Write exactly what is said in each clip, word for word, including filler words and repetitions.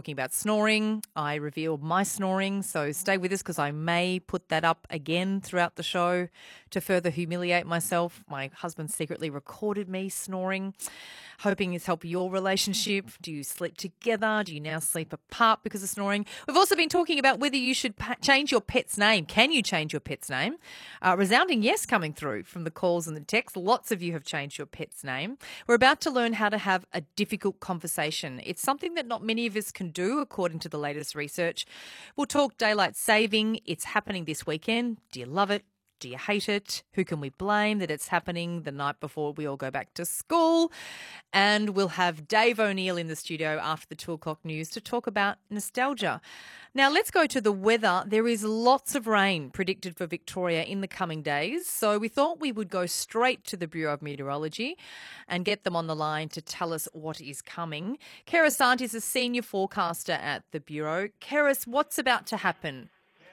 talking about snoring. I revealed my snoring, so stay with us because I may put that up again throughout the show to further humiliate myself. My husband secretly recorded me snoring, hoping it's helped your relationship. Do you sleep together? Do you now sleep apart because of snoring? We've also been talking about whether you should pa- change your pet's name. Can you change your pet's name? Uh, resounding yes coming through from the calls and the texts. Lots of you have changed your pet's name. We're about to learn how to have a difficult conversation. It's something that not many of us can do, according to the latest research. We'll talk daylight saving. It's happening this weekend. Do you love it? Do you hate it? Who can we blame that it's happening the night before we all go back to school? And we'll have Dave O'Neill in the studio after the two o'clock news to talk about nostalgia. Now, let's go to the weather. There is lots of rain predicted for Victoria in the coming days, so we thought we would go straight to the Bureau of Meteorology and get them on the line to tell us what is coming. Keris Sant is a senior forecaster at the Bureau. Keris, what's about to happen?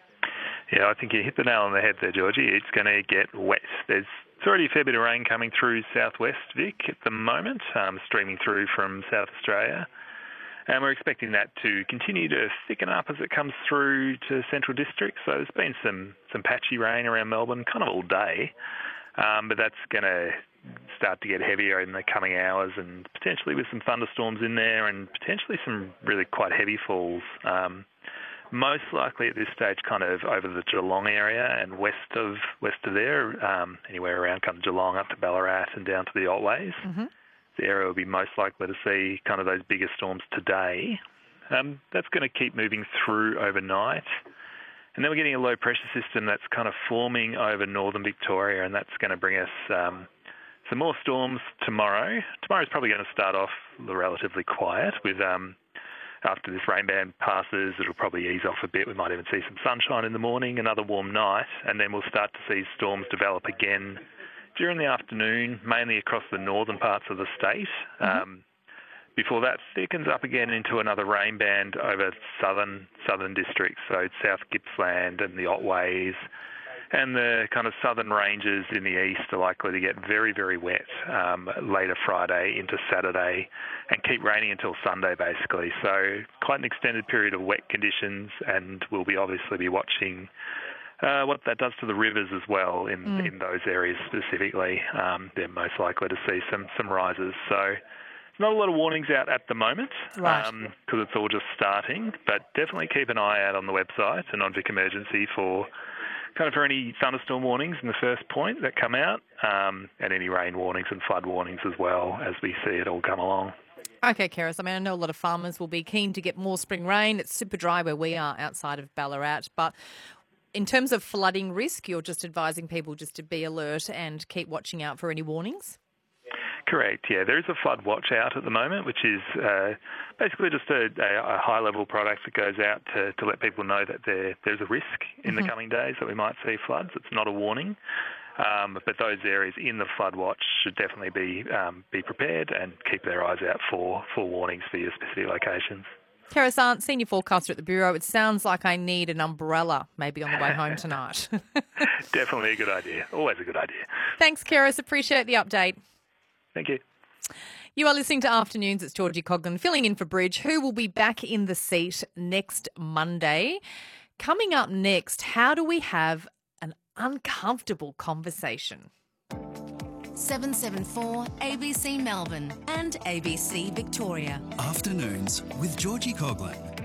Yeah, I think you hit the nail on the head there, Georgie. It's going to get wet. There's it's already a fair bit of rain coming through southwest Vic at the moment, um, streaming through from South Australia. And we're expecting that to continue to thicken up as it comes through to central district. So there's been some, some patchy rain around Melbourne kind of all day. Um, but that's going to start to get heavier in the coming hours and potentially with some thunderstorms in there and potentially some really quite heavy falls. Um, Most likely at this stage kind of over the Geelong area and west of west of there, um, anywhere around kind of Geelong up to Ballarat and down to the Otways. Mm-hmm. The area will be most likely to see kind of those bigger storms today. Um, that's going to keep moving through overnight. And then we're getting a low pressure system that's kind of forming over northern Victoria, and that's going to bring us um, some more storms tomorrow. Tomorrow's probably going to start off relatively quiet with... Um, After this rain band passes, it'll probably ease off a bit. We might even see some sunshine in the morning, another warm night, and then we'll start to see storms develop again during the afternoon, mainly across the northern parts of the state. Mm-hmm. Um, before that thickens up again into another rain band over southern southern districts, so South Gippsland and the Otways. And the kind of southern ranges in the east are likely to get very, very wet um, later Friday into Saturday and keep raining until Sunday, basically. So quite an extended period of wet conditions, and we'll be obviously be watching uh, what that does to the rivers as well in, mm. in those areas specifically. Um, they're most likely to see some, some rises. So not a lot of warnings out at the moment because right. um, it's all just starting, but definitely keep an eye out on the website and on Vic Emergency for... kind of for any thunderstorm warnings in the first point that come out, um, and any rain warnings and flood warnings as well as we see it all come along. Okay, Keris, I mean, I know a lot of farmers will be keen to get more spring rain. It's super dry where we are outside of Ballarat, but in terms of flooding risk, you're just advising people just to be alert and keep watching out for any warnings? Correct, yeah. There is a flood watch out at the moment, which is uh, basically just a, a, a high-level product that goes out to, to let people know that there, there's a risk in mm-hmm. the coming days that we might see floods. It's not a warning, um, but those areas in the flood watch should definitely be um, be prepared and keep their eyes out for, for warnings for your specific locations. Keris Sant, senior forecaster at the Bureau. It sounds like I need an umbrella maybe on the way home tonight. Definitely a good idea. Always a good idea. Thanks, Keris. Appreciate the update. Thank you. You are listening to Afternoons. It's Georgie Coghlan filling in for Bridge, who will be back in the seat next Monday. Coming up next, how do we have an uncomfortable conversation? seven seven four A B C Melbourne and A B C Victoria. Afternoons with Georgie Coghlan.